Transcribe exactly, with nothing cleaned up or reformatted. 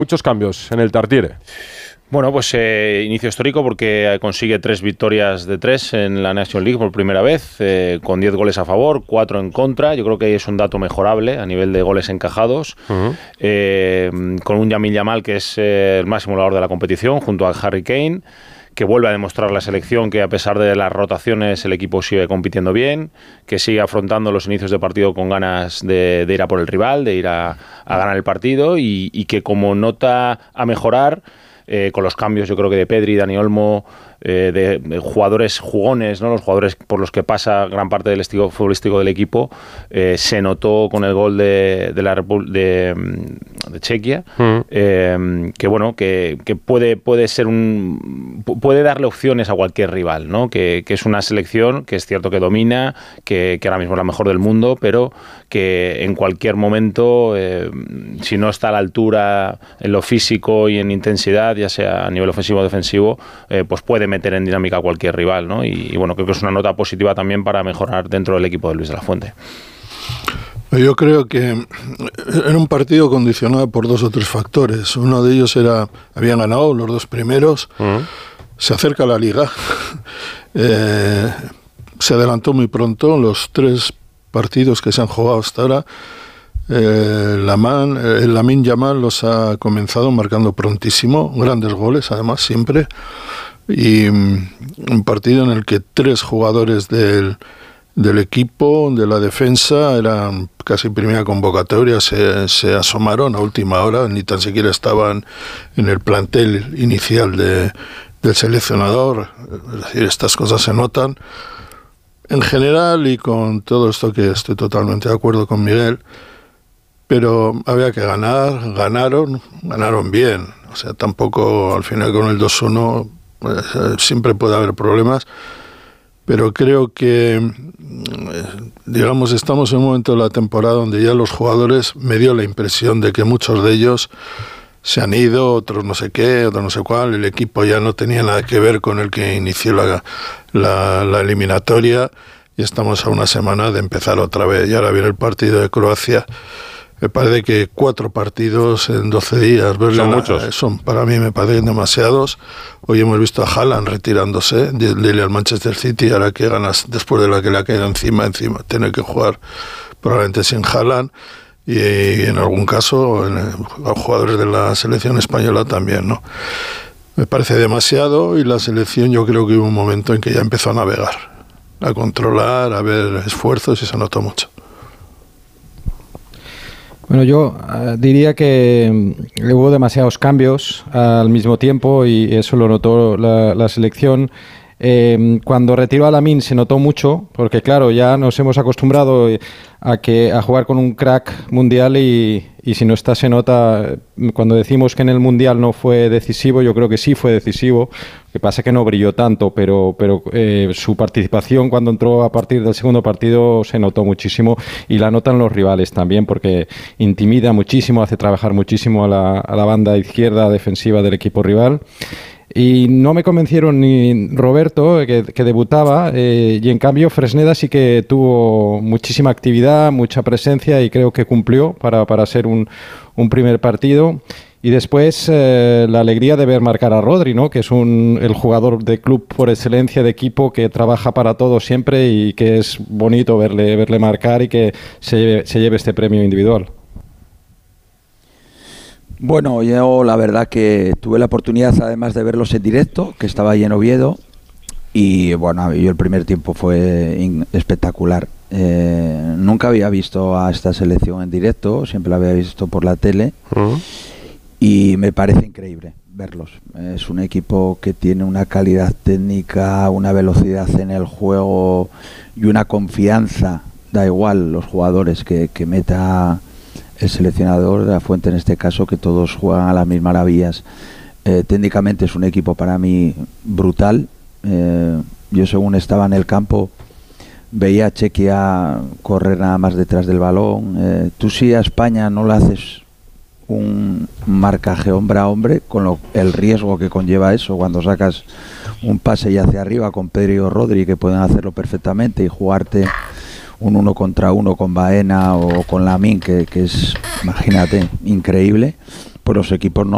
Muchos cambios en el Tartiere. Bueno, pues eh, inicio histórico porque consigue tres victorias de tres en la National League por primera vez, eh, con diez goles a favor, cuatro en contra. Yo creo que es un dato mejorable a nivel de goles encajados. Uh-huh. eh, con un Lamine Yamal que es eh, el máximo goleador de la competición, junto a Harry Kane, que vuelve a demostrar la selección que a pesar de las rotaciones el equipo sigue compitiendo bien, que sigue afrontando los inicios de partido con ganas de, de ir a por el rival, de ir a, a ganar el partido y, y que como nota a mejorar, eh, con los cambios yo creo que de Pedri, Dani Olmo, eh, de, de jugadores jugones, ¿no? Los jugadores por los que pasa gran parte del estilo futbolístico del equipo, eh, se notó con el gol de, de la Repu- de, de Chequia, mm. eh, que bueno, que, que puede, puede ser un puede darle opciones a cualquier rival, ¿no? Que, que es una selección que es cierto que domina, que, que ahora mismo es la mejor del mundo, pero que en cualquier momento, eh, si no está a la altura en lo físico y en intensidad, ya sea a nivel ofensivo o defensivo, eh, pues puede meter en dinámica a cualquier rival, ¿no? Y, y bueno, creo que es una nota positiva también para mejorar dentro del equipo de Luis de la Fuente. Yo creo que era un partido condicionado por dos o tres factores. Uno de ellos era, habían ganado los dos primeros, uh-huh. se acerca la Liga, eh, se adelantó muy pronto, los tres partidos que se han jugado hasta ahora, eh, Laman, eh, Lamine Yamal los ha comenzado marcando prontísimo, grandes goles además siempre, y um, un partido en el que tres jugadores del del equipo, de la defensa, eran casi primera convocatoria, se, se asomaron a última hora, ni tan siquiera estaban en el plantel inicial de, del seleccionador. Es decir, estas cosas se notan. En general, y con todo esto que estoy totalmente de acuerdo con Miguel, pero había que ganar, ganaron, ganaron bien. O sea, tampoco al final con el dos uno pues, siempre puede haber problemas. Pero creo que, digamos, estamos en un momento de la temporada donde ya los jugadores, me dio la impresión de que muchos de ellos se han ido, otros no sé qué, otros no sé cuál, el equipo ya no tenía nada que ver con el que inició la, la, la eliminatoria y estamos a una semana de empezar otra vez. Y ahora viene el partido de Croacia. Me parece que cuatro partidos en doce días. Son la, muchos. Son, para mí me parecen demasiados. Hoy hemos visto a Haaland retirándose de, de al Manchester City, ahora que ganas después de la que le ha caído encima, encima, tiene que jugar probablemente sin Haaland. Y, y en algún caso, en, a jugadores de la selección española también, ¿no? Me parece demasiado y la selección yo creo que hubo un momento en que ya empezó a navegar, a controlar, a ver esfuerzos y se notó mucho. Bueno, yo uh, diría que hubo demasiados cambios uh, al mismo tiempo y eso lo notó la, la selección. Eh, cuando retiró a Lamine se notó mucho, porque claro, ya nos hemos acostumbrado a que a jugar con un crack mundial y, y si no está se nota. Cuando decimos que en el mundial no fue decisivo, yo creo que sí fue decisivo. Lo que pasa es que no brilló tanto, pero, pero eh, su participación cuando entró a partir del segundo partido se notó muchísimo y la notan los rivales también, porque intimida muchísimo, hace trabajar muchísimo a la, a la banda izquierda defensiva del equipo rival. Y no me convencieron ni Roberto, que, que debutaba, eh, y en cambio Fresneda sí que tuvo muchísima actividad, mucha presencia y creo que cumplió para, para ser un, un primer partido. Y después eh, la alegría de ver marcar a Rodri, ¿no? Que es un, el jugador de club por excelencia, de equipo, que trabaja para todo siempre y que es bonito verle, verle marcar y que se lleve, se lleve este premio individual. Bueno, yo la verdad que tuve la oportunidad además de verlos en directo, que estaba ahí en Oviedo, y bueno, yo el primer tiempo fue in- espectacular. Eh, nunca había visto a esta selección en directo, siempre la había visto por la tele, uh-huh. y me parece increíble verlos. Es un equipo que tiene una calidad técnica, una velocidad en el juego y una confianza, da igual los jugadores que, que meta el seleccionador de la Fuente en este caso, que todos juegan a las mismas maravillas. Eh, técnicamente es un equipo para mí brutal. Eh, yo según estaba en el campo veía a Chequia correr nada más detrás del balón. Eh, tú si a España no le haces un marcaje hombre a hombre, con lo, el riesgo que conlleva eso cuando sacas un pase y hacia arriba con Pedri o Rodri, que pueden hacerlo perfectamente, y jugarte un uno contra uno con Baena o con Lamine, que, que es, imagínate, increíble, pues los equipos no